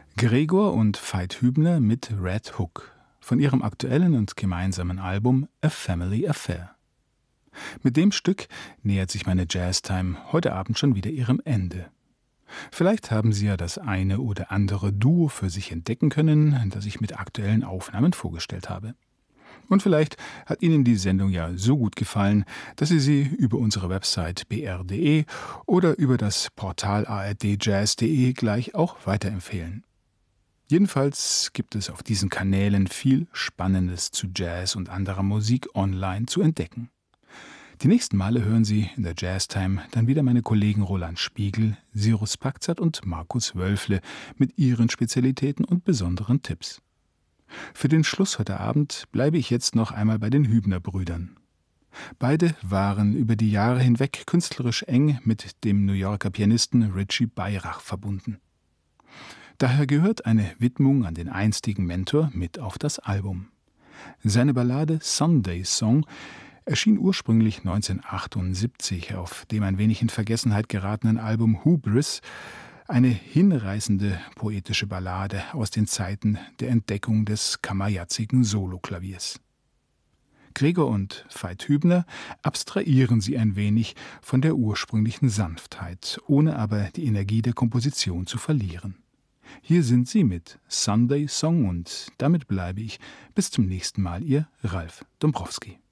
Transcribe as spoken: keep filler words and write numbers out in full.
Gregor und Veit Hübner mit Red Hook von ihrem aktuellen und gemeinsamen Album A Family Affair. Mit dem Stück nähert sich meine Jazztime heute Abend schon wieder ihrem Ende. Vielleicht haben Sie ja das eine oder andere Duo für sich entdecken können, das ich mit aktuellen Aufnahmen vorgestellt habe. Und vielleicht hat Ihnen die Sendung ja so gut gefallen, dass Sie sie über unsere Website b r punkt d e oder über das Portal a r d jazz punkt d e gleich auch weiterempfehlen. Jedenfalls gibt es auf diesen Kanälen viel Spannendes zu Jazz und anderer Musik online zu entdecken. Die nächsten Male hören Sie in der Jazztime dann wieder meine Kollegen Roland Spiegel, Sirus Packzatt und Markus Wölfle mit ihren Spezialitäten und besonderen Tipps. Für den Schluss heute Abend bleibe ich jetzt noch einmal bei den Hübner-Brüdern. Beide waren über die Jahre hinweg künstlerisch eng mit dem New Yorker Pianisten Richie Beirach verbunden. Daher gehört eine Widmung an den einstigen Mentor mit auf das Album. Seine Ballade Sunday Song erschien ursprünglich neunzehnhundertachtundsiebzig auf dem ein wenig in Vergessenheit geratenen Album Hubris, eine hinreißende poetische Ballade aus den Zeiten der Entdeckung des kammerjatzigen Soloklaviers. Gregor und Veit Hübner abstrahieren sie ein wenig von der ursprünglichen Sanftheit, ohne aber die Energie der Komposition zu verlieren. Hier sind sie mit Sunday Song und damit bleibe ich bis zum nächsten Mal, Ihr Ralf Dombrowski.